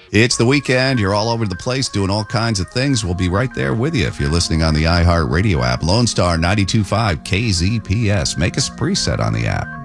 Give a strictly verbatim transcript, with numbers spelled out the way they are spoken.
It's the weekend. You're all over the place doing all kinds of things. We'll be right there with you if you're listening on the iHeartRadio app. Lone Star ninety-two point five K Z P S. Make us a preset on the app.